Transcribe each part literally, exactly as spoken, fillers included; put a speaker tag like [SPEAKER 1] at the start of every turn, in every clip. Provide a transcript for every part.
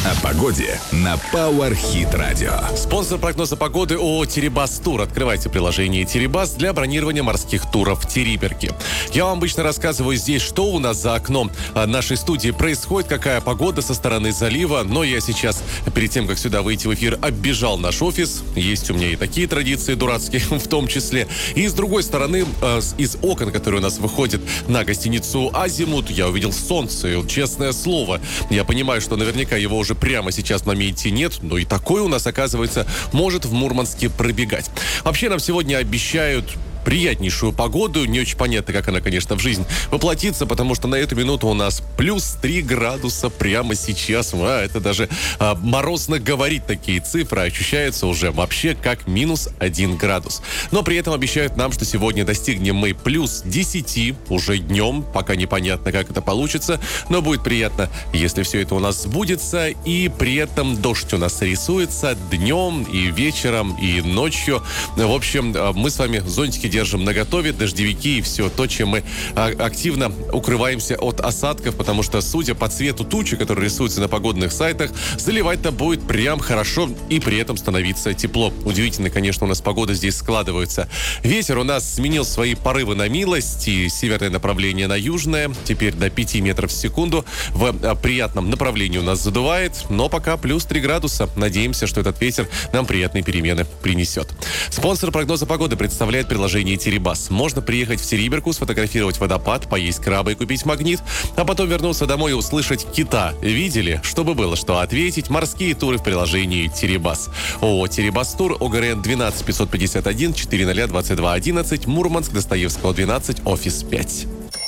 [SPEAKER 1] О погоде на Power Hit Radio.
[SPEAKER 2] Спонсор прогноза погоды ООО «Терибас Тур». Открывайте приложение «Терибас» для бронирования морских туров в Териберке. Я вам обычно рассказываю здесь, что у нас за окном нашей студии происходит, какая погода со стороны залива. Но я сейчас, перед тем, как сюда выйти в эфир, оббежал наш офис. Есть у меня и такие традиции дурацкие в том числе. И с другой стороны, из окон, которые у нас выходят на гостиницу «Азимут», я увидел солнце. И, честное слово, я понимаю, что наверняка его уже прямо сейчас на моменте нет, но и такое у нас, оказывается, может в Мурманске пробегать. Вообще нам сегодня обещают приятнейшую погоду. Не очень понятно, как она, конечно, в жизнь воплотится, потому что на эту минуту у нас плюс три градуса прямо сейчас. А, это даже а, морозно говорить такие цифры. Ощущается уже вообще как минус один градус. Но при этом обещают нам, что сегодня достигнем мы плюс десять уже днем. Пока непонятно, как это получится, но будет приятно, если все это у нас сбудется. И при этом дождь у нас рисуется днем и вечером, и ночью. В общем, мы с вами зонтики держим наготове, дождевики и все то, чем мы активно укрываемся от осадков, потому что, судя по цвету тучи, которые рисуются на погодных сайтах, заливать-то будет прям хорошо и при этом становиться тепло. Удивительно, конечно, у нас погода здесь складывается. Ветер у нас сменил свои порывы на милость, и северное направление на южное. Теперь до пяти метров в секунду. В приятном направлении у нас задувает, но пока плюс три градуса. Надеемся, что этот ветер нам приятные перемены принесет. Спонсор прогноза погоды представляет приложение «Терибас». Можно приехать в Териберку, сфотографировать водопад, поесть краба и купить магнит, а потом вернуться домой и услышать кита. Видели? Чтобы было что ответить, морские туры в приложении «Терибас». ООО «Терибас Тур», ОГРН двенадцать пятьсот пятьдесят один четыреста двадцать два одиннадцать, Мурманск, Достоевского двенадцать, офис пять.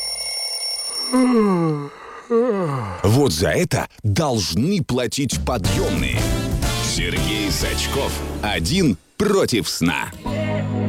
[SPEAKER 1] Вот за это должны платить подъемные. Сергей Сачков один против сна.